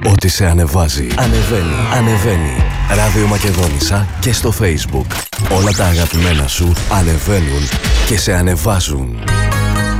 Ό,τι σε ανεβάζει, ανεβαίνει. Ράδιο Μακεδόνισσα και στο Facebook. Όλα τα αγαπημένα σου ανεβαίνουν και σε ανεβάζουν.